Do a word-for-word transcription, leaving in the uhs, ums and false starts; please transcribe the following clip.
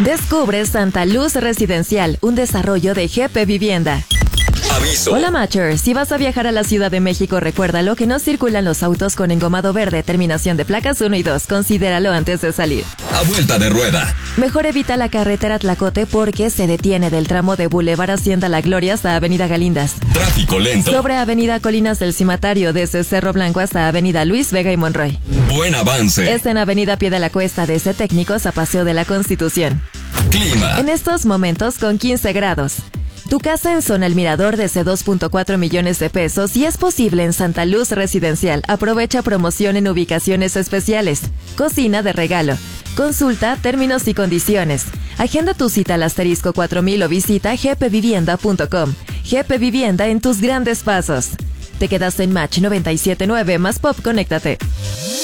Descubre Santa Luz Residencial, un desarrollo de G P Vivienda. Aviso. Hola Matcher, si vas a viajar a la Ciudad de México, recuérdalo que no circulan los autos con engomado verde, terminación de placas uno y dos, considéralo antes de salir. A vuelta de rueda. Mejor evita la carretera Tlacote porque se detiene del tramo de Boulevard Hacienda La Gloria hasta Avenida Galindas. Tráfico lento. Sobre Avenida Colinas del Cimatario, desde Cerro Blanco hasta Avenida Luis Vega y Monroy. Buen avance. Está en Avenida Pie de la Cuesta, desde Técnicos a Paseo de la Constitución. Clima. En estos momentos con quince grados. Tu casa en Zona El Mirador desde dos punto cuatro millones de pesos y es posible en Santa Luz Residencial. Aprovecha promoción en ubicaciones especiales. Cocina de regalo. Consulta términos y condiciones. Agenda tu cita al asterisco cuatro mil o visita g p vivienda punto com. G P Vivienda en tus grandes pasos. Te quedas en Match noventa y siete punto nueve más Pop, conéctate.